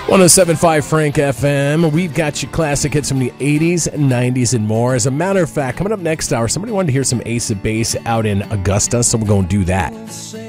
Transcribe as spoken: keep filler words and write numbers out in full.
one oh seven point five Frank F M. We've got you classic hits from the eighties, nineties, and more. As a matter of fact, coming up next hour, somebody wanted to hear some Ace of Base out in Augusta, so we're going to do that.